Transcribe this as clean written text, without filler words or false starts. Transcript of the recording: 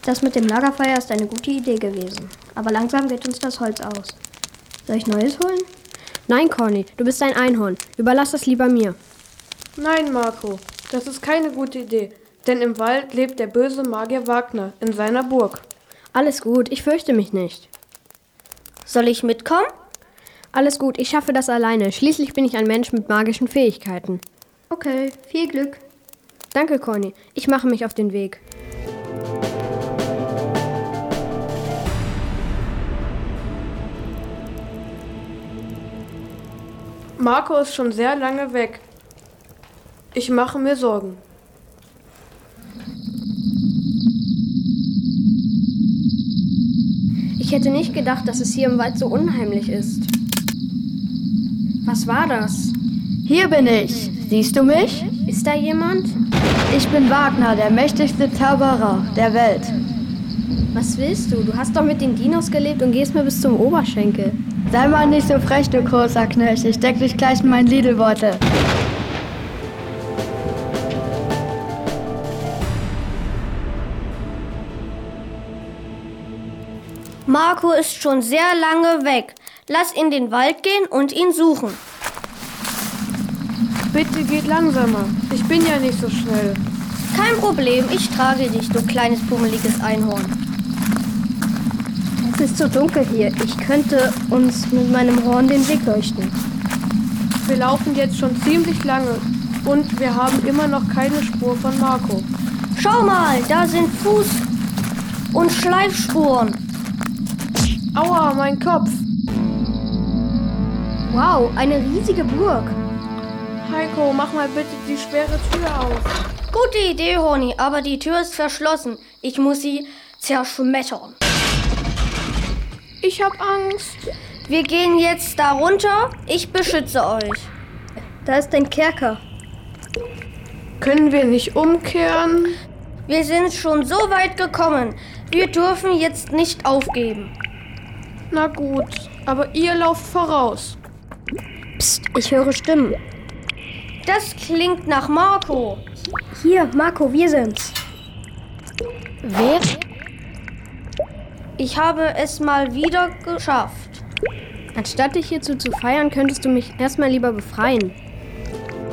Das mit dem Lagerfeuer ist eine gute Idee gewesen. Aber langsam geht uns das Holz aus. Soll ich Neues holen? Nein, Conny, du bist ein Einhorn. Überlass das lieber mir. Nein, Marco, das ist keine gute Idee. Denn im Wald lebt der böse Magier Wagner in seiner Burg. Alles gut, ich fürchte mich nicht. Soll ich mitkommen? Alles gut, ich schaffe das alleine. Schließlich bin ich ein Mensch mit magischen Fähigkeiten. Okay, viel Glück. Danke, Conny. Ich mache mich auf den Weg. Marco ist schon sehr lange weg. Ich mache mir Sorgen. Ich hätte nicht gedacht, dass es hier im Wald so unheimlich ist. Was war das? Hier bin ich. Siehst du mich? Ist da jemand? Ich bin Wagner, der mächtigste Zauberer der Welt. Was willst du? Du hast doch mit den Dinos gelebt und gehst mir bis zum Oberschenkel. Sei mal nicht so frech, du großer Knecht. Ich steck dich gleich in meinen Lidl-Beutel. Marco ist schon sehr lange weg. Lass in den Wald gehen und ihn suchen. Bitte geht langsamer. Ich bin ja nicht so schnell. Kein Problem, ich trage dich, du kleines pummeliges Einhorn. Es ist so dunkel hier. Ich könnte uns mit meinem Horn den Weg leuchten. Wir laufen jetzt schon ziemlich lange und wir haben immer noch keine Spur von Marco. Schau mal, da sind Fuß- und Schleifspuren. Aua, mein Kopf. Wow, eine riesige Burg. Heiko, mach mal bitte die schwere Tür auf. Gute Idee, Horni, aber die Tür ist verschlossen. Ich muss sie zerschmettern. Ich hab Angst. Wir gehen jetzt da runter. Ich beschütze euch. Da ist ein Kerker. Können wir nicht umkehren? Wir sind schon so weit gekommen. Wir dürfen jetzt nicht aufgeben. Na gut, aber ihr lauft voraus. Psst, ich höre Stimmen. Das klingt nach Marco. Hier, Marco, wir sind's. Wer? Ich habe es mal wieder geschafft. Anstatt dich hierzu zu feiern, könntest du mich erstmal lieber befreien.